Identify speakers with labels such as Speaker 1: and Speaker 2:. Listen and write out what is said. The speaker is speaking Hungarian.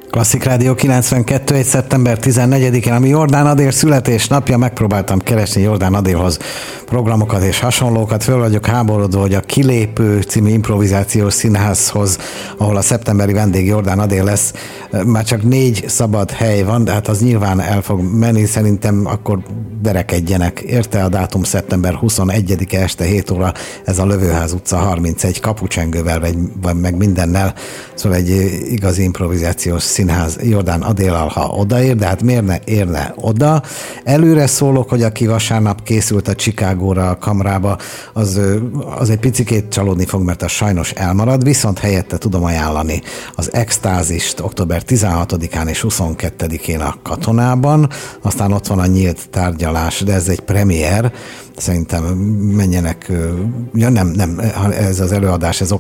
Speaker 1: Klasszik Rádió 92, szeptember 14-én, ami Jordán Adél születésnapja. Megpróbáltam keresni Jordán Adélhoz programokat és hasonlókat. Föl vagyok háborodva, hogy a Kilépő című improvizációs színházhoz, ahol a szeptemberi vendég Jordán Adél lesz, már csak 4 szabad hely van, de hát az nyilván el fog menni, szerintem akkor verekedjenek. Érte a dátum szeptember 21-e este 7 óra, ez a Lövőház utca 31 kapucsengővel, vagy meg mindennel, szóval egy igazi improvizációs színház Jordán Adéllal, ha odaér, de hát miért ne érne oda? Előre szólok, hogy aki vasárnap készült a Chicagóra, a Kamrába, az egy picikét csalódni fog, mert az sajnos elmarad, viszont helyette tudom ajánlani az Extázist október 16-án és 22-én a Katonában, aztán ott van a Nyílt tárgyalás, de ez egy premier, szerintem menjenek, ja nem, ez az előadás, ez